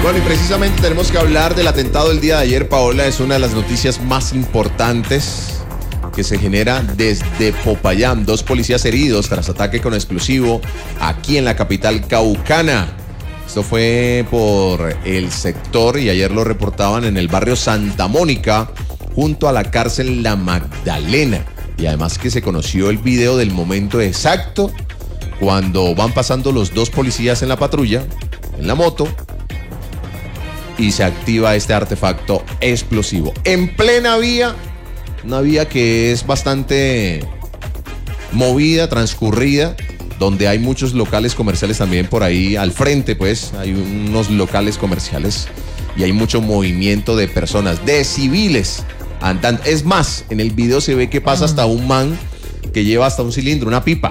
Bueno, y precisamente tenemos que hablar del atentado del día de ayer, Paola. Es una de las noticias más importantes que se genera desde Popayán. 2 policías heridos tras ataque con explosivo aquí en la capital caucana. Esto fue por el sector, y ayer lo reportaban, en el barrio Santa Mónica, junto a la cárcel La Magdalena. Y además que se conoció el video del momento exacto cuando van pasando los 2 policías en la patrulla, en la moto, y se activa este artefacto explosivo en plena vía, una vía que es bastante movida, transcurrida, donde hay muchos locales comerciales también por ahí al frente. Pues hay unos locales comerciales y hay mucho movimiento de personas, de civiles andando. Es más, en el video se ve que pasa hasta un man que lleva hasta un cilindro, una pipa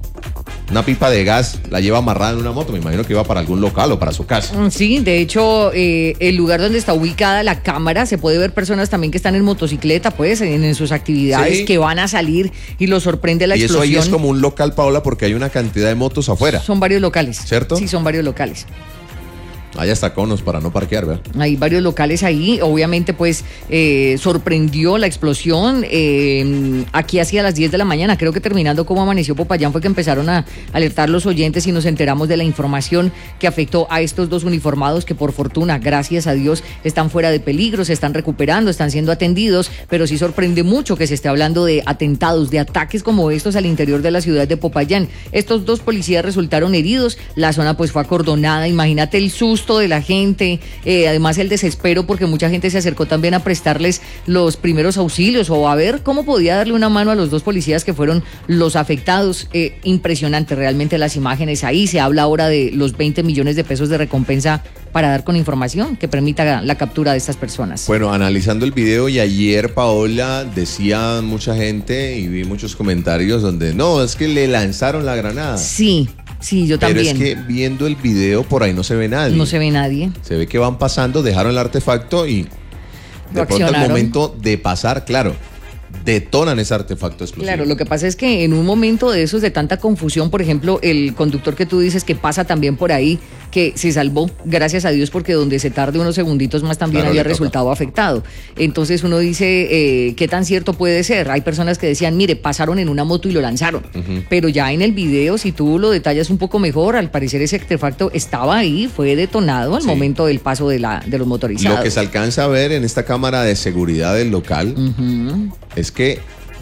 de gas, la lleva amarrada en una moto. Me imagino que iba para algún local o para su casa. Sí, de hecho, el lugar donde está ubicada la cámara, se puede ver personas también que están en motocicleta, pues, en sus actividades, sí, que van a salir y los sorprende la explosión. Y eso ahí es como un local, Paola, porque hay una cantidad de motos afuera. Son varios locales. ¿Cierto? Sí, son varios locales. Hay hasta conos para no parquear, ¿verdad? Hay varios locales ahí. Obviamente, pues, sorprendió la explosión. Aquí hacia las 10 de la mañana, creo que terminando como amaneció Popayán, fue que empezaron a alertar los oyentes y nos enteramos de la información que afectó a estos 2 uniformados que, por fortuna, gracias a Dios, están fuera de peligro, se están recuperando, están siendo atendidos, pero sí sorprende mucho que se esté hablando de atentados, de ataques como estos al interior de la ciudad de Popayán. Estos 2 policías resultaron heridos, la zona pues fue acordonada. Imagínate el susto de la gente, además el desespero, porque mucha gente se acercó también a prestarles los primeros auxilios o a ver cómo podía darle una mano a los 2 policías que fueron los afectados. Impresionante realmente las imágenes ahí. Se habla ahora de los 20 millones de pesos de recompensa para dar con información que permita la captura de estas personas. Bueno, analizando el video, y ayer, Paola, decía mucha gente y vi muchos comentarios donde no, es que le lanzaron la granada. Sí, yo también. Pero es que viendo el video por ahí no se ve nadie. No se ve nadie. Se ve que van pasando, dejaron el artefacto y de pronto al momento de pasar, claro, detonan ese artefacto explosivo. Claro, lo que pasa es que en un momento de esos de tanta confusión, por ejemplo, el conductor que tú dices que pasa también por ahí, que se salvó, gracias a Dios, porque donde se tarde unos segunditos más también había resultado afectado. Entonces uno dice, ¿qué tan cierto puede ser? Hay personas que decían, mire, pasaron en una moto y lo lanzaron. Pero ya en el video, si tú lo detallas un poco mejor, al parecer ese artefacto estaba ahí, fue detonado al momento del paso de los motorizados. Lo que se alcanza a ver en esta cámara de seguridad del local es que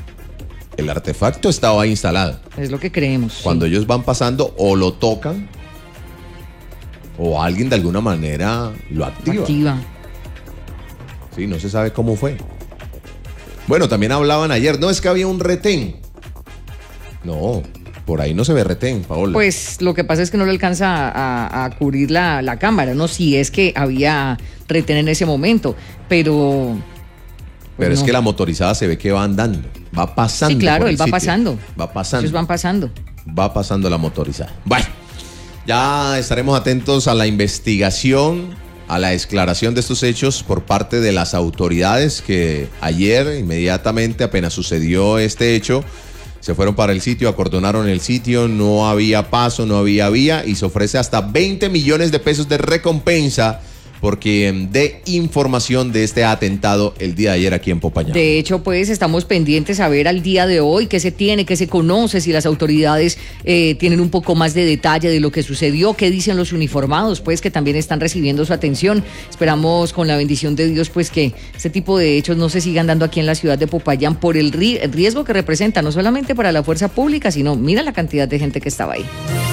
el artefacto estaba ahí instalado. Es lo que creemos. Cuando ellos van pasando, o lo tocan o alguien de alguna manera lo activa. Sí, no se sabe cómo fue. Bueno, también hablaban ayer, no, es que había un retén. No, por ahí no se ve retén, Paola. Pues lo que pasa es que no le alcanza a cubrir la cámara, ¿no? Si es que había retén en ese momento, pero no. Es que la motorizada se ve que va andando, va pasando. Sí, claro, él va sitio. pasando. Va pasando. Ellos van pasando. Va pasando la motorizada. Bueno, ya estaremos atentos a la investigación, a la esclaración de estos hechos por parte de las autoridades, que ayer, inmediatamente apenas sucedió este hecho, se fueron para el sitio, acordonaron el sitio, no había paso, no había vía, y se ofrece hasta 20 millones de pesos de recompensa porque dé información de este atentado el día de ayer aquí en Popayán. De hecho, pues estamos pendientes a ver al día de hoy qué se tiene, qué se conoce, si las autoridades tienen un poco más de detalle de lo que sucedió, qué dicen los uniformados, pues que también están recibiendo su atención. Esperamos con la bendición de Dios, pues que este tipo de hechos no se sigan dando aquí en la ciudad de Popayán por el riesgo que representa, no solamente para la fuerza pública, sino mira la cantidad de gente que estaba ahí.